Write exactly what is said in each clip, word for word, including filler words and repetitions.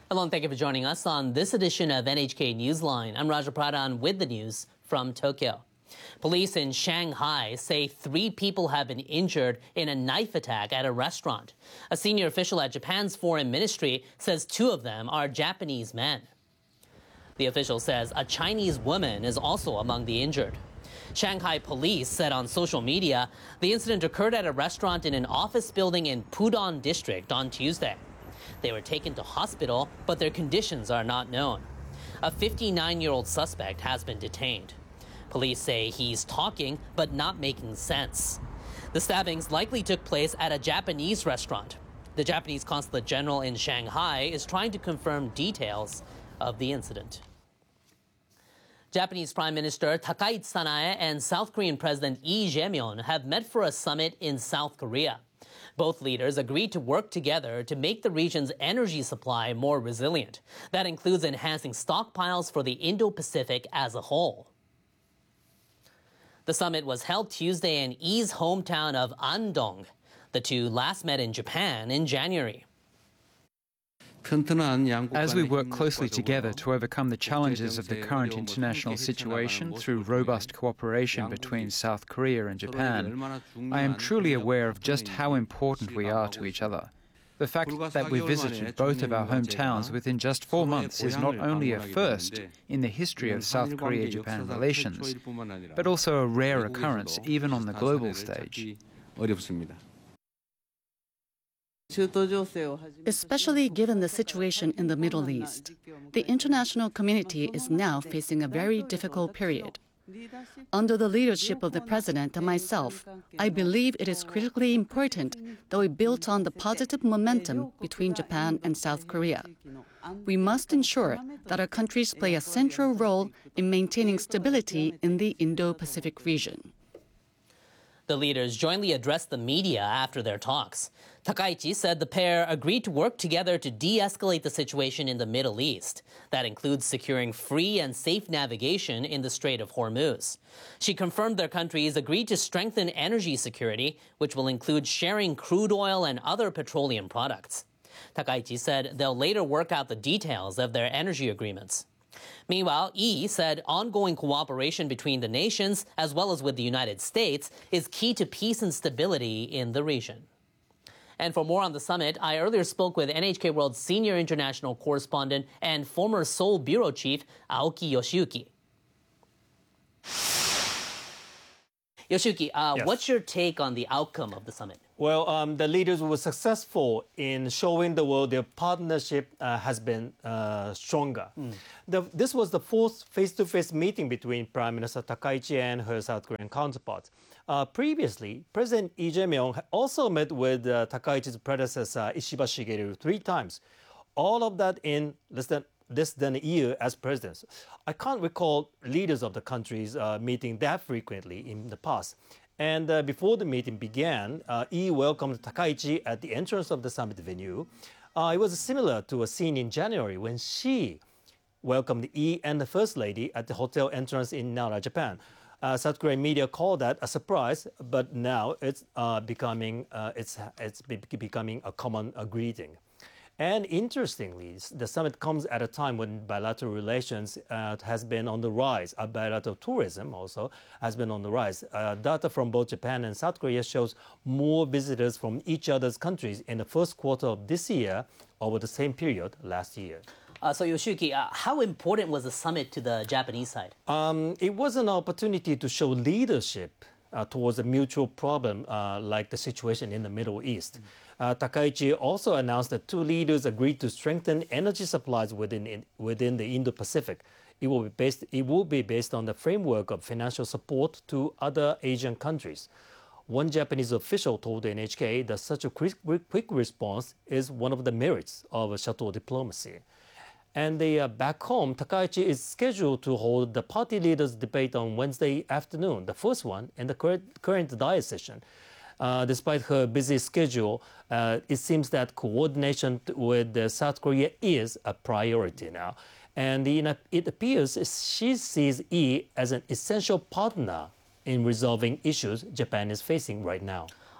Hello and thank you for joining us on this edition of N H K Newsline. I'm Raja Pradhan with the news from Tokyo. Police in Shanghai say three people have been injured in a knife attack at a restaurant. A senior official at Japan's foreign ministry says two of them are Japanese men. The official says a Chinese woman is also among the injured. Shanghai police said on social media the incident occurred at a restaurant in an office building in Pudong district on Tuesday. They were taken to hospital, but their conditions are not known. A fifty-nine-year-old suspect has been detained. Police say he's talking but not making sense. The stabbings likely took place at a Japanese restaurant. The Japanese consulate general in Shanghai is trying to confirm details of the incident. Japanese Prime Minister Takaichi Sanae and South Korean President Lee Jae-myung have met for a summit in South Korea. Both leaders agreed to work together to make the region's energy supply more resilient. That includes enhancing stockpiles for the Indo-Pacific as a whole. The summit was held Tuesday in Lee's hometown of Andong. The two last met in Japan in January. As we work closely together to overcome the challenges of the current international situation through robust cooperation between South Korea and Japan, I am truly aware of just how important we are to each other. The fact that we visited both of our hometowns within just four months is not only a first in the history of South Korea-Japan relations, but also a rare occurrence even on the global stage. Especially given the situation in the Middle East, the international community is now facing a very difficult period. Under the leadership of the President and myself, I believe it is critically important that we build on the positive momentum between Japan and South Korea. We must ensure that our countries play a central role in maintaining stability in the Indo-Pacific region. The leaders jointly addressed the media after their talks. Takaichi said the pair agreed to work together to de-escalate the situation in the Middle East. That includes securing free and safe navigation in the Strait of Hormuz. She confirmed their countries agreed to strengthen energy security, which will include sharing crude oil and other petroleum products. Takaichi said they'll later work out the details of their energy agreements. Meanwhile, Lee said ongoing cooperation between the nations, as well as with the United States, is key to peace and stability in the region. And for more on the summit, I earlier spoke with N H K World's senior international correspondent and former Seoul bureau chief, Aoki Yoshiyuki. Yoshiyuki, uh, yes. What's your take on the outcome of the summit? Well, um, the leaders were successful in showing the world their partnership uh, has been uh, stronger. Mm. The, this was the fourth face-to-face meeting between Prime Minister Takaichi and her South Korean counterpart. Uh, previously, President Lee Jae-myung also met with uh, Takaichi's predecessor Ishiba Shigeru three times. All of that in less than less than a year as presidents. I can't recall leaders of the countries uh, meeting that frequently in the past. And uh, before the meeting began, uh, Lee welcomed Takaichi at the entrance of the summit venue. Uh, it was similar to a scene in January when she welcomed Lee and the First Lady at the hotel entrance in Nara, Japan. Uh, South Korean media called that a surprise, but now it's uh, becoming uh, it's it's be becoming a common uh, greeting. And interestingly, the summit comes at a time when bilateral relations uh, has been on the rise. Uh, bilateral tourism also has been on the rise. Uh, data from both Japan and South Korea shows more visitors from each other's countries in the first quarter of this year over the same period last year. Uh, so Yoshiyuki, uh, how important was the summit to the Japanese side? Um, it was an opportunity to show leadership uh, towards a mutual problem uh, like the situation in the Middle East. Mm. Uh, Takaichi also announced that two leaders agreed to strengthen energy supplies within in, within the Indo-Pacific. It will be based it will be based on the framework of financial support to other Asian countries. One Japanese official told N H K that such a quick, quick response is one of the merits of chateau diplomacy. And the, uh, back home, Takaichi is scheduled to hold the party leaders' debate on Wednesday afternoon, the first one in the current, current Diet session. Uh, despite her busy schedule, uh, it seems that coordination with uh, South Korea is a priority now. And it appears she sees Lee as an essential partner in resolving issues Japan is facing right now.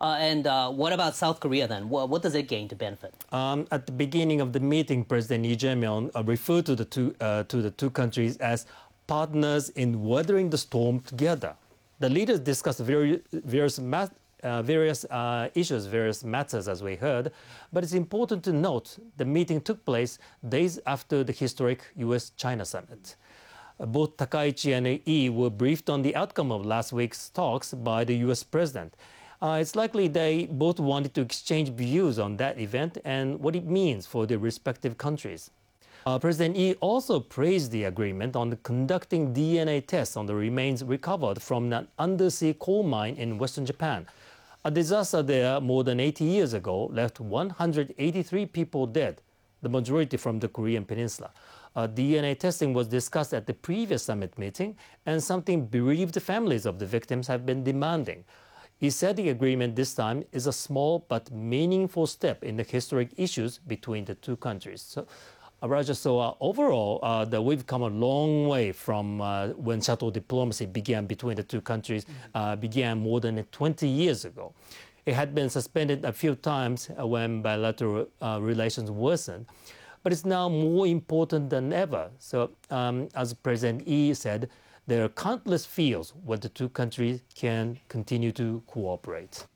Uh, and uh, what about South Korea then? What, what does it gain to benefit? Um, at the beginning of the meeting, President Lee Jae-myung uh, referred to the two uh, to the two countries as partners in weathering the storm together. The leaders discussed very, various mat, uh, various uh, issues, various matters, as we heard. But it's important to note the meeting took place days after the historic U S China summit. Uh, both Takaichi and Lee were briefed on the outcome of last week's talks by the U S president. Uh, it's likely they both wanted to exchange views on that event and what it means for their respective countries. Uh, President Lee also praised the agreement on conducting D N A tests on the remains recovered from an undersea coal mine in western Japan. A disaster there more than eighty years ago left one hundred eighty-three people dead, the majority from the Korean peninsula. Uh, D N A testing was discussed at the previous summit meeting and something bereaved families of the victims have been demanding. He said the agreement this time is a small but meaningful step in the historic issues between the two countries. So, uh, Raja, so uh, overall, uh, the, we've come a long way from uh, when shuttle diplomacy began between the two countries, uh, began more than twenty years ago. It had been suspended a few times when bilateral uh, relations worsened, but it's now more important than ever. So, um, as President Lee said, there are countless fields where the two countries can continue to cooperate.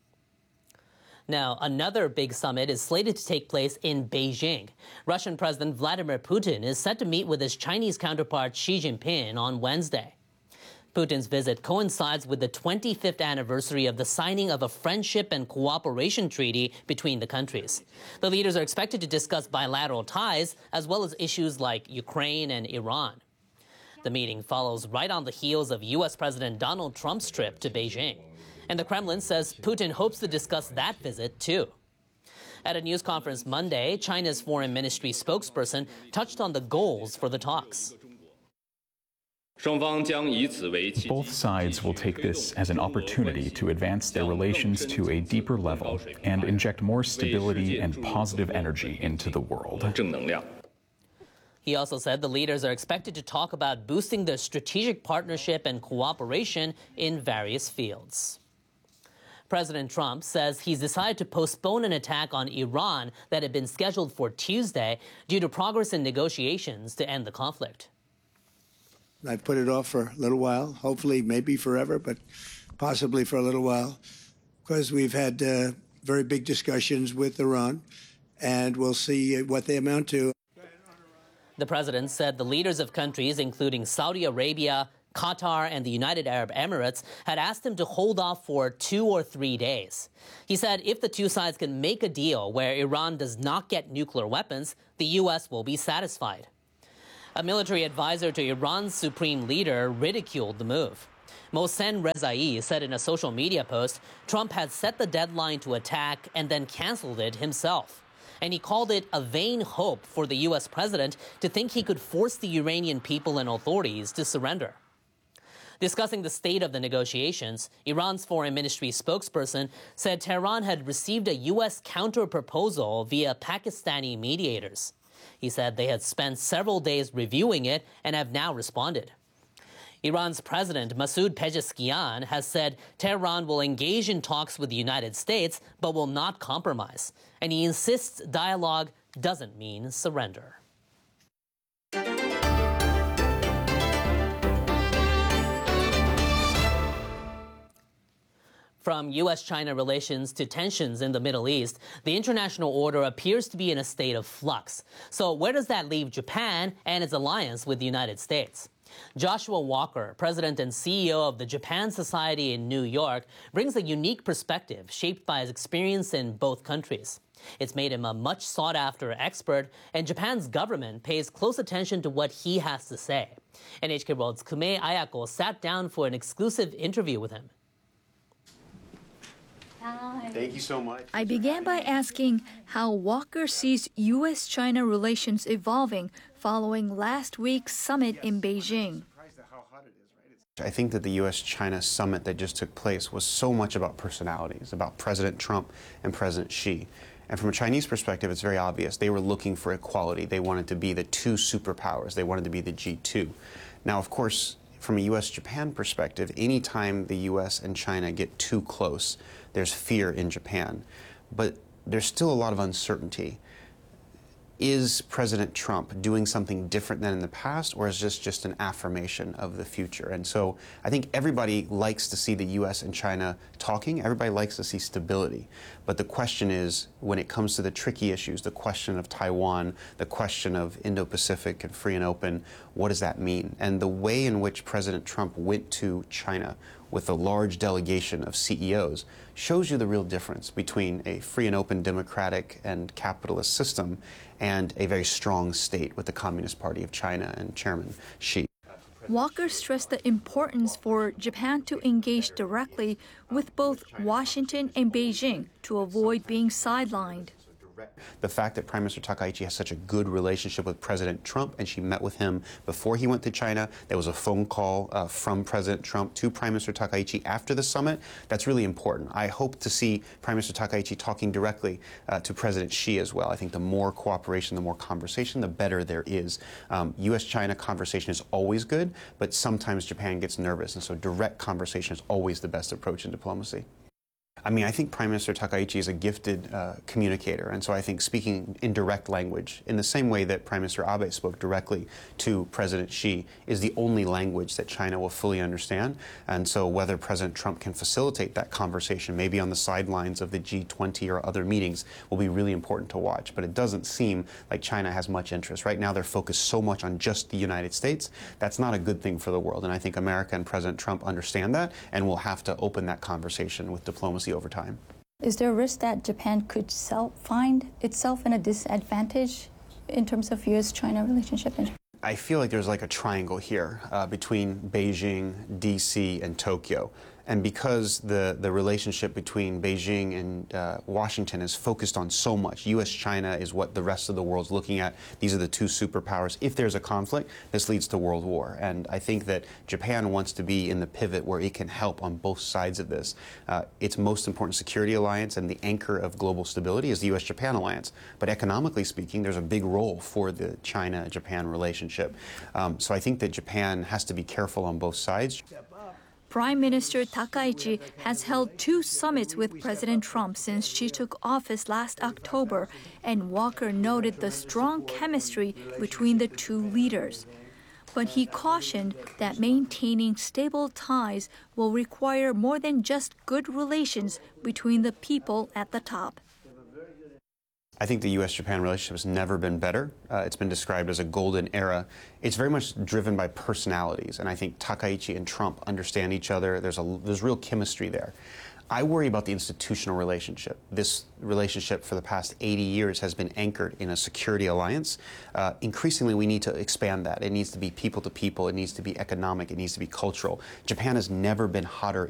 Now, another big summit is slated to take place in Beijing. Russian President Vladimir Putin is set to meet with his Chinese counterpart Xi Jinping on Wednesday. Putin's visit coincides with the twenty-fifth anniversary of the signing of a friendship and cooperation treaty between the countries. The leaders are expected to discuss bilateral ties as well as issues like Ukraine and Iran. The meeting follows right on the heels of U S President Donald Trump's trip to Beijing. And the Kremlin says Putin hopes to discuss that visit, too. At a news conference Monday, China's foreign ministry spokesperson touched on the goals for the talks. Both sides will take this as an opportunity to advance their relations to a deeper level and inject more stability and positive energy into the world. He also said the leaders are expected to talk about boosting their strategic partnership and cooperation in various fields. President Trump says he's decided to postpone an attack on Iran that had been scheduled for Tuesday due to progress in negotiations to end the conflict. I've put it off for a little while, hopefully maybe forever, but possibly for a little while, because we've had uh, very big discussions with Iran, and we'll see what they amount to. The president said the leaders of countries, including Saudi Arabia, Qatar, and the United Arab Emirates, had asked him to hold off for two or three days. He said if the two sides can make a deal where Iran does not get nuclear weapons, the U S will be satisfied. A military advisor to Iran's supreme leader ridiculed the move. Mohsen Rezai said in a social media post, Trump had set the deadline to attack and then canceled it himself. And he called it a vain hope for the U S president to think he could force the Iranian people and authorities to surrender. Discussing the state of the negotiations, Iran's foreign ministry spokesperson said Tehran had received a U S counter-proposal via Pakistani mediators. He said they had spent several days reviewing it and have now responded. Iran's president, Masoud Pezeshkian, has said Tehran will engage in talks with the United States but will not compromise. And he insists dialogue doesn't mean surrender. From U S China relations to tensions in the Middle East, the international order appears to be in a state of flux. So where does that leave Japan and its alliance with the United States? Joshua Walker, president and C E O of the Japan Society in New York, brings a unique perspective shaped by his experience in both countries. It's made him a much sought-after expert, and Japan's government pays close attention to what he has to say. N H K World's Kume Ayako sat down for an exclusive interview with him. Thank you so much. I began by asking how Walker sees U S China relations evolving following last week's summit in Beijing. I think that the U S China summit that just took place was so much about personalities, about President Trump and President Xi. And from a Chinese perspective, it's very obvious. They were looking for equality. They wanted to be the two superpowers. They wanted to be the G two. Now, of course, from a U S Japan perspective, anytime the U S and China get too close, there's fear in Japan. But there's still a lot of uncertainty. Is President Trump doing something different than in the past, or is this just an affirmation of the future? And so I think everybody likes to see the U S and China talking. Everybody likes to see stability. But the question is, when it comes to the tricky issues, the question of Taiwan, the question of Indo-Pacific and free and open, what does that mean? And the way in which President Trump went to China with a large delegation of C E Os shows you the real difference between a free and open democratic and capitalist system and a very strong state with the Communist Party of China and Chairman Xi. Walker stressed the importance for Japan to engage directly with both Washington and Beijing to avoid being sidelined. The fact that Prime Minister Takaichi has such a good relationship with President Trump, and she met with him before he went to China. There was a phone call uh, from President Trump to Prime Minister Takaichi after the summit. That's really important. I hope to see Prime Minister Takaichi talking directly uh, to President Xi as well. I think the more cooperation, the more conversation, the better there is. Um, U S China conversation is always good, but sometimes Japan gets nervous, and so direct conversation is always the best approach in diplomacy. I mean, I think Prime Minister Takaichi is a gifted uh, communicator, and so I think speaking in direct language, in the same way that Prime Minister Abe spoke directly to President Xi, is the only language that China will fully understand. And so whether President Trump can facilitate that conversation, maybe on the sidelines of the G twenty or other meetings, will be really important to watch. But it doesn't seem like China has much interest. Right now, they're focused so much on just the United States. That's not a good thing for the world, and I think America and President Trump understand that, and will have to open that conversation with diplomacy over time. Is there a risk that Japan could self find itself in a disadvantage in terms of U S China relationship? I feel like there's like a triangle here uh, between Beijing, D C, and Tokyo. And because the, the relationship between Beijing and uh, Washington is focused on so much, U S China is what the rest of the world's looking at. These are the two superpowers. If there's a conflict, this leads to world war. And I think that Japan wants to be in the pivot where it can help on both sides of this. Uh, its most important security alliance and the anchor of global stability is the U S Japan alliance. But economically speaking, there's a big role for the China-Japan relationship. Um, so I think that Japan has to be careful on both sides. Prime Minister Takaichi has held two summits with President Trump since she took office last October, and Walker noted the strong chemistry between the two leaders. But he cautioned that maintaining stable ties will require more than just good relations between the people at the top. I think the U S Japan relationship has never been better. Uh, it's been described as a golden era. It's very much driven by personalities, and I think Takaichi and Trump understand each other. There's a there's real chemistry there. I worry about the institutional relationship. This relationship for the past eighty years has been anchored in a security alliance. Uh, increasingly, we need to expand that. It needs to be people to people. It needs to be economic. It needs to be cultural. Japan has never been hotter